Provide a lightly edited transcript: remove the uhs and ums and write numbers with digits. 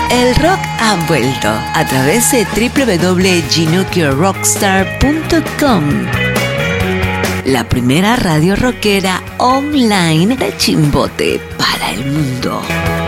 El rock ha vuelto a través de www.ginokirrockstar.com, la primera radio rockera online de Chimbote para el mundo.